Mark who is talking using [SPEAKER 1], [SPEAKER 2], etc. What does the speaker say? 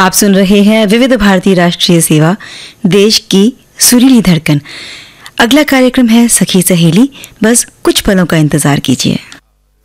[SPEAKER 1] आप सुन रहे हैं विविध भारती राष्ट्रीय सेवा, देश की सुरीली धड़कन। अगला कार्यक्रम है सखी सहेली। बस कुछ पलों का इंतजार कीजिए।